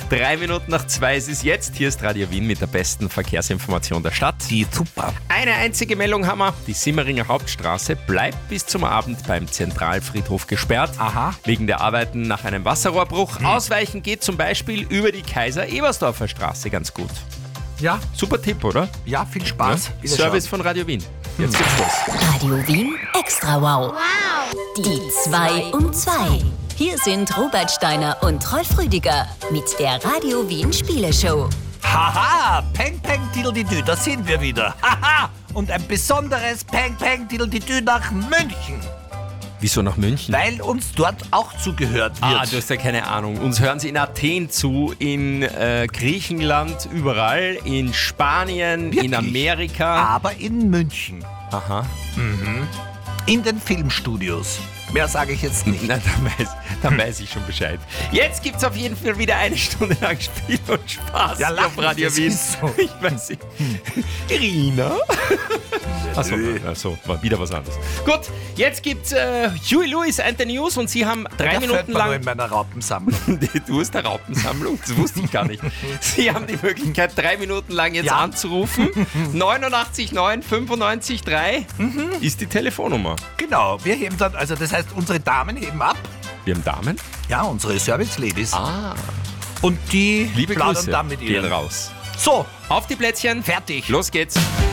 3 Minuten nach 2 ist es jetzt. Hier ist Radio Wien mit der besten Verkehrsinformation der Stadt. Die super. Eine einzige Meldung haben wir. Die Simmeringer Hauptstraße bleibt bis zum Abend beim Zentralfriedhof gesperrt. Aha. Wegen der Arbeiten nach einem Wasserrohrbruch. Ausweichen geht zum Beispiel über die Kaiser-Ebersdorfer Straße ganz gut. Ja, Super Tipp, oder? ja, viel Spaß. Ja? Service von Radio Wien. Jetzt geht's los. Radio Wien Extra Wow. Die 2 um 2. Hier sind Robert Steiner und Rolf Rüdiger mit der Radio Wien Spieleshow. Haha, Peng Peng Diddle-Didü, da sind wir wieder. Haha, und ein besonderes Peng Peng Diddle-Didü nach München, Wieso nach München? weil uns dort auch zugehört wird. Du hast ja keine Ahnung. Uns hören sie in Athen zu, in Griechenland, überall, in Spanien, in Wirklich? Amerika. Aber in München, Aha. in den Filmstudios. Mehr sage ich jetzt nicht. Na, dann weiß ich schon Bescheid. Jetzt gibt's auf jeden Fall wieder 1 Stunde lang Spiel und Spaß Ja, lach auf Radio nicht, Wien. das ist so. Ich weiß nicht. Irina? Achso, war wieder was anderes. Gut, jetzt gibt's Huey Lewis and the News und sie haben 3 Der Minuten fällt mir nur lang... in meiner Raupensammlung. Du hast eine Raupensammlung, das wusste ich gar nicht. Sie haben die Möglichkeit, 3 Minuten lang jetzt Ja. anzurufen. 89 9 95 3 ist die Telefonnummer. Genau, wir heben dann, also das heißt, unsere Damen heben ab. Wir haben Damen. Ja, unsere Service-Ladies. Ah, Und die liebe plaudern Grüße dann mit gehen ihnen. raus. So, Auf die Plätzchen. fertig. Los geht's.